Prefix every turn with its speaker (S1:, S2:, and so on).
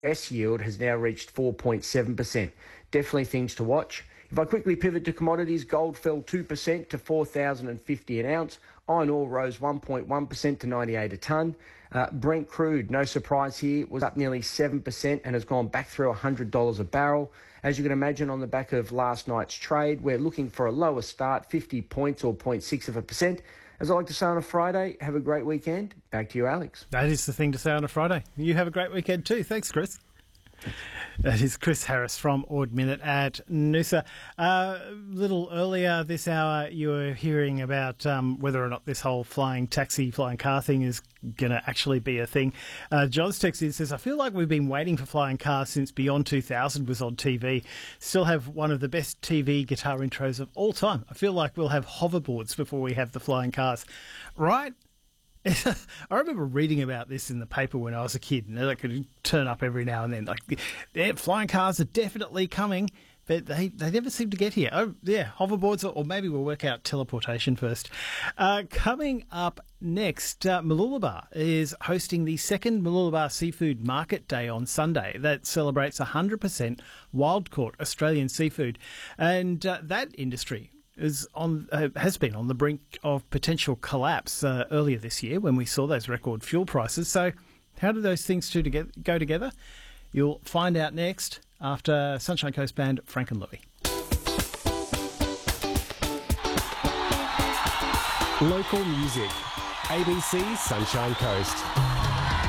S1: yield has now reached 4.7%. Definitely things to watch. If I quickly pivot to commodities, gold fell 2% to $4,050 an ounce. Iron ore rose 1.1% to 98 a tonne. Brent crude, no surprise here, was up nearly 7% and has gone back through $100 a barrel. As you can imagine, on the back of last night's trade, we're looking for a lower start, 50 points or 0.6%. As I like to say on a Friday, have a great weekend. Back to you, Alex.
S2: That is the thing to say on a Friday. You have a great weekend too. Thanks, Chris. That is Chris Harris from Ord Minute at Noosa. A little earlier this hour, you were hearing about whether or not this whole flying taxi, flying car thing is going to actually be a thing. John's text in says, I feel like we've been waiting for flying cars since Beyond 2000 was on TV. Still have one of the best TV guitar intros of all time. I feel like we'll have hoverboards before we have the flying cars. Right? I remember reading about this in the paper when I was a kid, and they could turn up every now and then. Like, yeah, flying cars are definitely coming, but they never seem to get here. Oh, yeah, hoverboards, or maybe we'll work out teleportation first. Coming up next, Mooloolaba is hosting the second Mooloolaba Seafood Market Day on Sunday. That celebrates 100% wild-caught Australian seafood, and that industry has been on the brink of potential collapse earlier this year when we saw those record fuel prices. So how do those things go together? You'll find out next after Sunshine Coast band Frank and Louie.
S3: Local music. ABC Sunshine Coast.